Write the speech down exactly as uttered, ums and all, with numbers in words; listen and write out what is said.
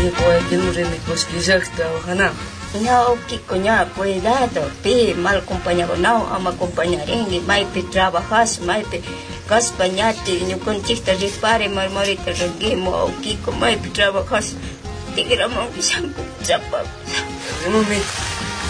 Nico, que no remicos quizás trabajan. No, Kiko, ya, cuidado, pi, mal acompañado, no, ama acompañar, en maipe trabajas, maipe, caspañate, no contesta, repare, marmorita, reguemo, Kiko, maipe trabajas, te gramo, zampo, zapa. Mami.